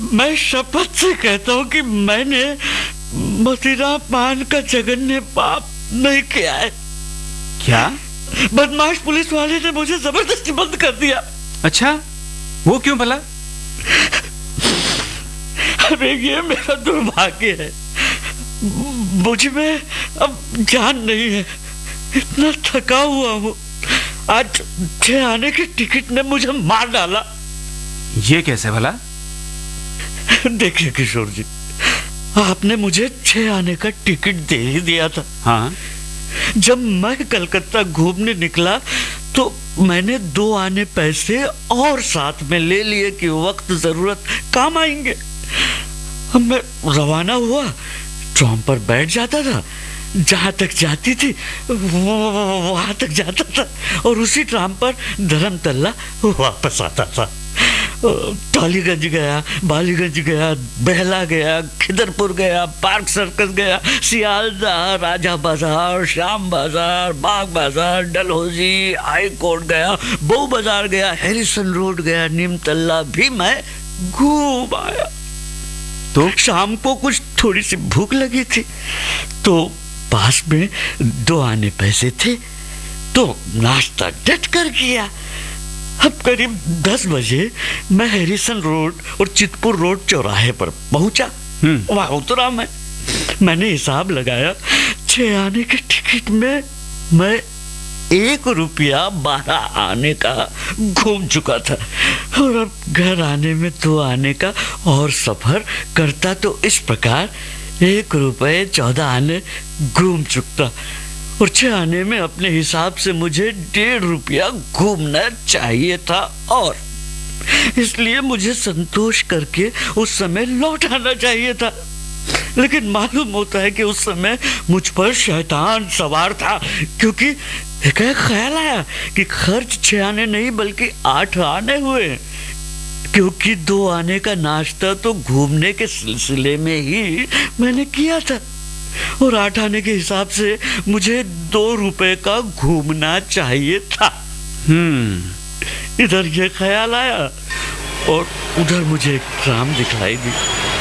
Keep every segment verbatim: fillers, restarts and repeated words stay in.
मैं शपथ से कहता हूँ कि मैंने मदिरा पान का जघन्य पाप नहीं किया है। क्या? बदमाश पुलिस वाले ने मुझे जबरदस्ती बंद कर दिया। अच्छा, वो क्यों भला? अरे ये मेरा दुर्भाग्य है, मुझ में अब जान नहीं है, इतना थका हुआ हूँ। आज छह आने की टिकट ने मुझे मार डाला। ये कैसे भला? देखिए किशोर जी, आपने मुझे छह आने का टिकट दे ही दिया था। हाँ। जब मैं कलकत्ता घूमने निकला तो मैंने दो आने पैसे और साथ में ले लिए कि वक्त जरूरत काम आएंगे। अब मैं रवाना हुआ, ट्राम पर बैठ जाता था, जहां तक जाती थी वहां तक जाता था और उसी ट्राम पर धर्मतल्ला वापस आता था। टॉलीगंज गया, बालीगंज गया, बेहला गया, खिदरपुर गया, पार्क सर्कस गया, सियालदह, राजा बाजार, श्याम बाजार, बाग बाजार, डलहौजी, हाई कोर्ट गया, बऊ बाजार गया, हैरिसन रोड गया, नीमतल्ला भी मैं घूम आया। तो शाम को कुछ थोड़ी सी भूख लगी थी तो पास में दो आने पैसे थे तो नाश्ता डट कर किया। अब करीब दस बजे मैं हैरिसन रोड और चितपुर रोड चौराहे पर पहुंचा। वहां उतरा मैं मैंने हिसाब लगाया, छह आने के टिकट में मैं एक रुपया बारह आने का घूम चुका था और अब घर आने में दो आने का और सफर करता तो इस प्रकार एक रुपये चौदह आने घूम चुकता और छह आने में अपने हिसाब से मुझे डेढ़ रुपया घूमना चाहिए था और इसलिए मुझे संतोष करके उस समय लौट आना चाहिए था। लेकिन मालूम होता है कि उस समय मुझ पर शैतान सवार था, क्योंकि एक ख्याल आया कि खर्च छह आने नहीं बल्कि आठ आने हुए, क्योंकि दो आने का नाश्ता तो घूमने के सिलसिले में ही मैंने किया था और आठ आने के हिसाब से मुझे दो रुपए का घूमना चाहिए था। हम्म इधर ये ख्याल आया और उधर मुझे एक ट्राम दिखाई दी।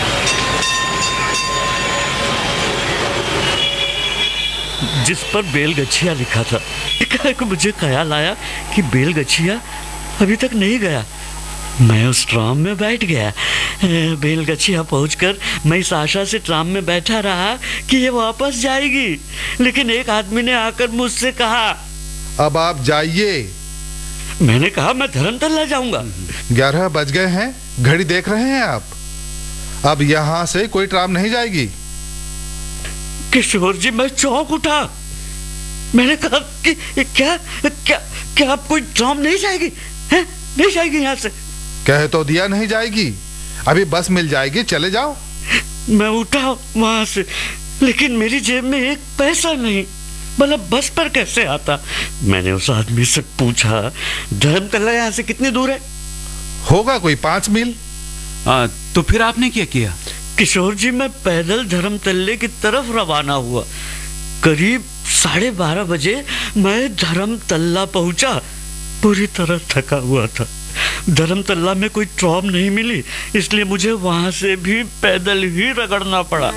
जिस पर बेलगछिया लिखा था। एक मुझे ख्याल आया कि बेलगछिया अभी तक नहीं गया। मैं उस ट्राम में बैठ गया। बेलगछिया पहुंचकर मैं इस आशा से ट्राम में बैठा रहा कि ये वापस जाएगी, लेकिन एक आदमी ने आकर मुझसे कहा, अब आप जाइए। मैंने कहा मैं धर्मतल्ला जाऊंगा। ग्यारह बज गए हैं, घड़ी देख रहे हैं आप। अब यहाँ से कोई ट्राम नहीं जाएगी। किशोर जी, मैं चौंक उठा। मैंने कहा कि क्या क्या क्या आप कोई ट्राम नहीं जाएगी? हैं? नहीं जाएगी यहाँ से? कह तो दिया नहीं जाएगी, अभी बस मिल जाएगी, चले जाओ। मैं उठा वहां से, लेकिन मेरी जेब में एक पैसा नहीं। भला बस पर कैसे आता? मैंने उस आदमी से पूछा, धर्मतल्ला यहाँ से कितनी दूर है? होगा कोई पांच मील। आ, तो फिर आपने क्या किया? किशोर जी, मैं पैदल धर्मतल्ले की तरफ रवाना हुआ। करीब साढ़े बारह बजे मैं धर्मतल्ला पहुंचा। पूरी तरह थका हुआ था। धर्मतल्ला में कोई ट्राम नहीं मिली, इसलिए मुझे वहां से भी पैदल ही रगड़ना पड़ा।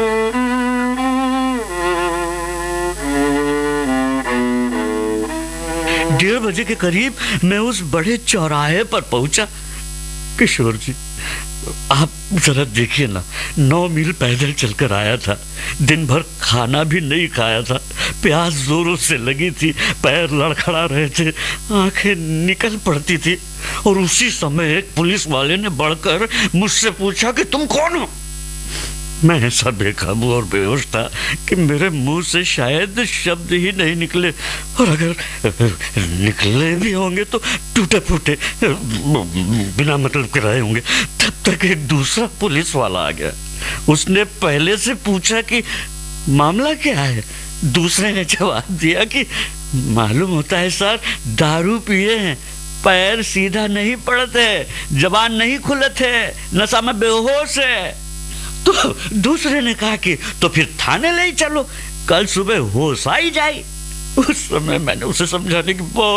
डेढ़ बजे के करीब मैं उस बड़े चौराहे पर पहुंचा। किशोर जी, आप जरा देखिए ना, नौ मील पैदल चलकर आया था, दिन भर खाना भी नहीं खाया था, प्यास जोरों से लगी थी, पैर लड़खड़ा रहे थे, आंखें निकल पड़ती थी और उसी समय एक पुलिस वाले ने बढ़कर मुझसे पूछा कि तुम कौन हो? मैं ऐसा बेकाबू और बेहोश था कि मेरे मुंह से शायद शब्द ही नहीं निकले, और अगर निकले भी होंगे तो टूटे फूटे, बिना मतलब के रहे होंगे। तब तक एक दूसरा पुलिस वाला आ गया। उसने पहले से पूछा कि मामला क्या है। दूसरे ने जवाब दिया कि मालूम होता है सर, दारू पिए हैं, पैर सीधा नहीं पड़ते, जबान नहीं खुलते, नशा में बेहोश है। तो दूसरे ने कहा कि तो फिर थाने ले चलो, कल सुबह होश आई जाए। उस समय मैंने उसे समझाने की बहुत